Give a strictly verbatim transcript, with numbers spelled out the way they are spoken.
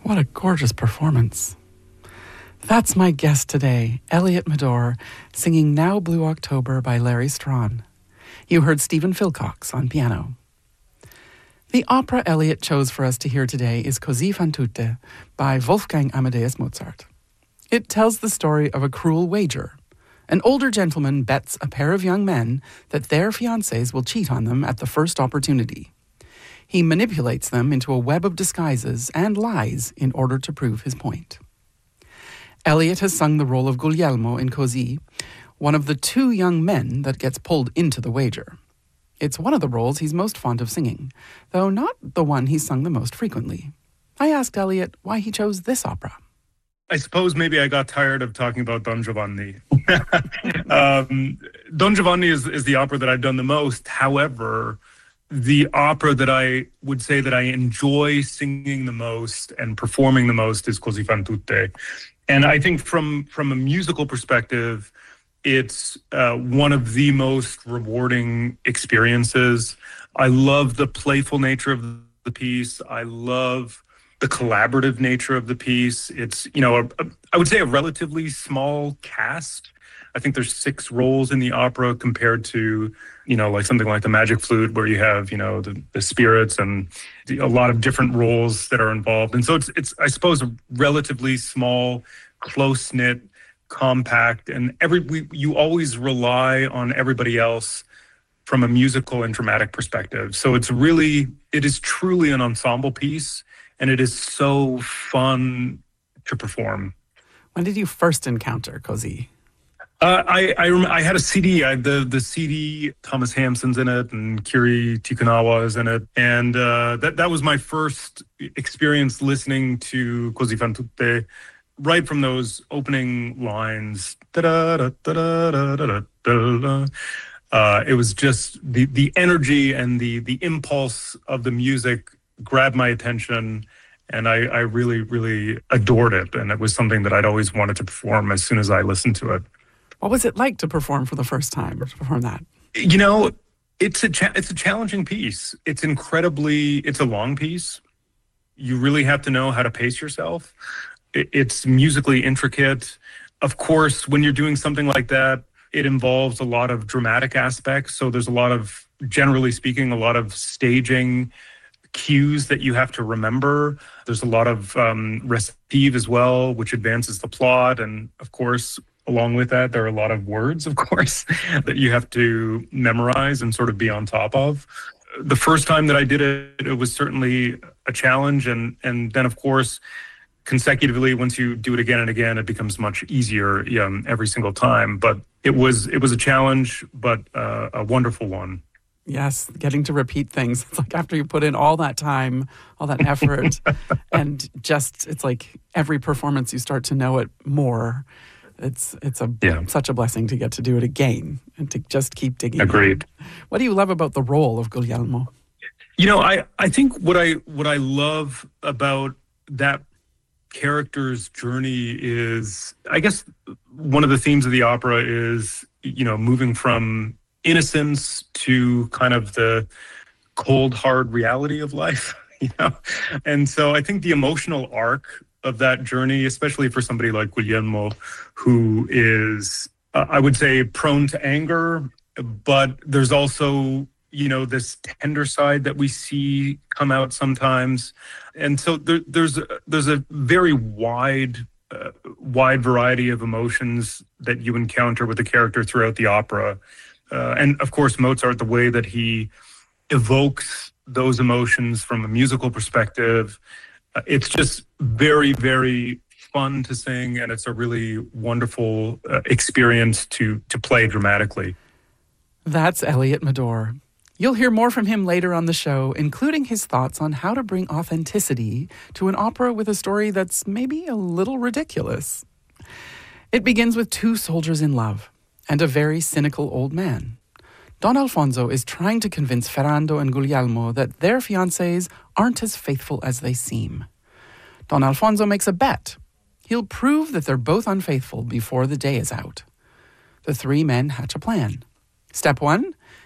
What a gorgeous performance. That's my guest today, Elliott Madore, singing Now Blue October by Larry Strachan. You heard Stephen Philcox on piano. The opera Elliott chose for us to hear today is Così fan tutte by Wolfgang Amadeus Mozart. It tells the story of a cruel wager. An older gentleman bets a pair of young men that their fiancés will cheat on them at the first opportunity. He manipulates them into a web of disguises and lies in order to prove his point. Elliott has sung the role of Guglielmo in Così, one of the two young men that gets pulled into the wager. It's one of the roles he's most fond of singing, though not the one he's sung the most frequently. I asked Elliott why he chose this opera. I suppose maybe I got tired of talking about Don Giovanni. um, Don Giovanni is, is the opera that I've done the most. However, the opera that I would say that I enjoy singing the most and performing the most is Così fan tutte. And I think from, from a musical perspective, it's uh, one of the most rewarding experiences. I love the playful nature of the piece. I love the collaborative nature of the piece. It's, you know, a, a, I would say a relatively small cast. I think there's six roles in the opera compared to, you know, like something like the Magic Flute, where you have, you know, the, the spirits and the, a lot of different roles that are involved. And so it's, it's, I suppose, a relatively small, close-knit, compact, and every we, you always rely on everybody else from a musical and dramatic perspective. So it's really, it is truly an ensemble piece, and it is so fun to perform. When did you first encounter Così? Uh, I I, rem- I had a C D. I, the the C D, Thomas Hampson's in it, and Kiri Tikunawa is in it, and uh, that that was my first experience listening to Così fan tutte, right from those opening lines. Da-da-da-da-da-da-da-da. Uh, it was just the the energy and the the impulse of the music grabbed my attention, and I, I really really adored it, and it was something that I'd always wanted to perform as soon as I listened to it. What was it like to perform for the first time, or to perform that? You know, it's a cha- it's a challenging piece. It's incredibly, it's a long piece. You really have to know how to pace yourself. It, it's musically intricate. Of course, when you're doing something like that, it involves a lot of dramatic aspects. So there's a lot of, generally speaking, a lot of staging cues that you have to remember. There's a lot of um, recitative as well, which advances the plot. And of course, along with that, there are a lot of words, of course, that you have to memorize and sort of be on top of. The first time that I did it, it was certainly a challenge. And, and then, of course, consecutively, once you do it again and again, it becomes much easier um, every single time. But it was it was a challenge, but uh, a wonderful one. Yes, getting to repeat things. It's like after you put in all that time, all that effort, and just, it's like every performance you start to know it more. It's it's a yeah. such a blessing to get to do it again and to just keep digging. Agreed. In. What do you love about the role of Guglielmo? You know, I, I think what I what I love about that character's journey is, I guess one of the themes of the opera is, you know, moving from innocence to kind of the cold, hard reality of life, you know? And so I think the emotional arc of that journey, especially for somebody like Guglielmo, who is, uh, I would say, prone to anger, but there's also, you know, this tender side that we see come out sometimes. And so there, there's, a, there's a very wide, uh, wide variety of emotions that you encounter with the character throughout the opera. Uh, and of course, Mozart, the way that he evokes those emotions from a musical perspective, uh, it's just very, very fun to sing, and it's a really wonderful uh, experience to to play dramatically. That's Elliott Madore. You'll hear more from him later on the show, including his thoughts on how to bring authenticity to an opera with a story that's maybe a little ridiculous. It begins with two soldiers in love and a very cynical old man. Don Alfonso is trying to convince Ferrando and Guglielmo that their fiancés aren't as faithful as they seem. Don Alfonso makes a bet. He'll prove that they're both unfaithful before the day is out. The three men hatch a plan. Step one,